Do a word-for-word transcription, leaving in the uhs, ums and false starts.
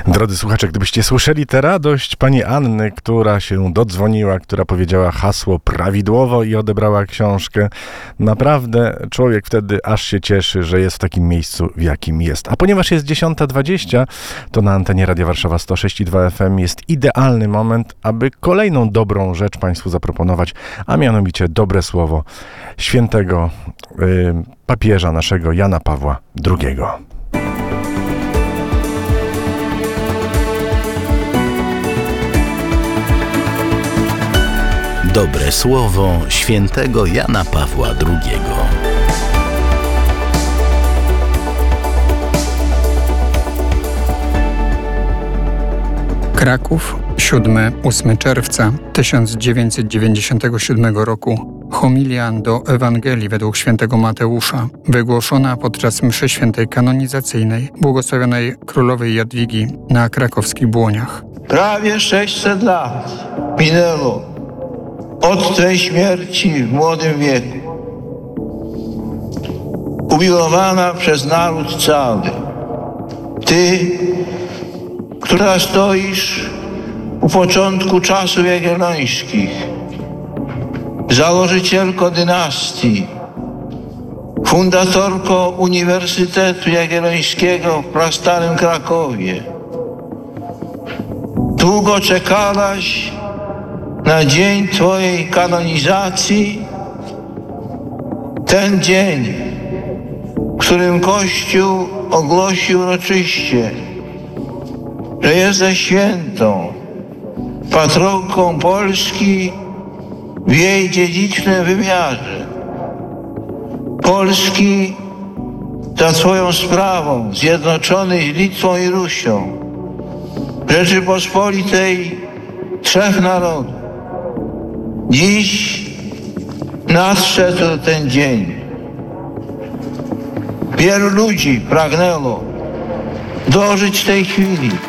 Drodzy słuchacze, gdybyście słyszeli tę radość pani Anny, która się dodzwoniła, która powiedziała hasło prawidłowo i odebrała książkę, naprawdę człowiek wtedy aż się cieszy, że jest w takim miejscu, w jakim jest. A ponieważ jest dziesiąta dwadzieścia, to na antenie Radia Warszawa sto sześć i dwa F M jest idealny moment, aby kolejną dobrą rzecz państwu zaproponować, a mianowicie dobre słowo świętego y, papieża naszego Jana Pawła drugiego. Dobre słowo świętego Jana Pawła drugiego. Kraków, siódmego do ósmego czerwca tysiąc dziewięćset dziewięćdziesiątego siódmego roku. Homilia do Ewangelii według świętego Mateusza, wygłoszona podczas mszy świętej kanonizacyjnej błogosławionej królowej Jadwigi na krakowskich Błoniach. Prawie sześćset lat minęło od tej śmierci w młodym wieku. Umiłowana przez naród cały. Ty, która stoisz u początku czasów jagiellońskich, założycielko dynastii, fundatorko Uniwersytetu Jagiellońskiego w prastarym Krakowie. Długo czekałaś na dzień twojej kanonizacji, ten dzień, w którym Kościół ogłosił uroczyście, że jesteś świętą, patronką Polski w jej dziedzicznym wymiarze. Polski za swoją sprawą, zjednoczonej z Litwą i Rusią, Rzeczypospolitej trzech narodów. Dziś nadszedł ten dzień. Wielu ludzi pragnęło dożyć tej chwili.